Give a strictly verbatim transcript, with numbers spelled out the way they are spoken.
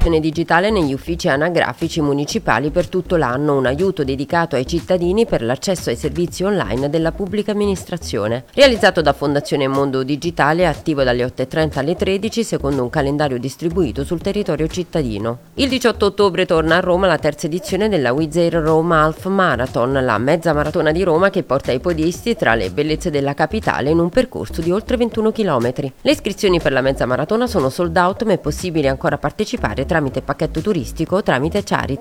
certificazione digitale negli uffici anagrafici municipali per tutto l'anno, un aiuto dedicato ai cittadini per l'accesso ai servizi online della pubblica amministrazione. Realizzato da Fondazione Mondo Digitale, attivo dalle otto e trenta alle tredici secondo un calendario distribuito sul territorio cittadino. Il diciotto ottobre torna a Roma la terza edizione della Wizz Air Roma Half Marathon, la mezza maratona di Roma che porta i podisti tra le bellezze della capitale in un percorso di oltre ventuno chilometri. Le iscrizioni per la mezza maratona sono sold out, ma è possibile ancora partecipare tramite pacchetto turistico o tramite Charity.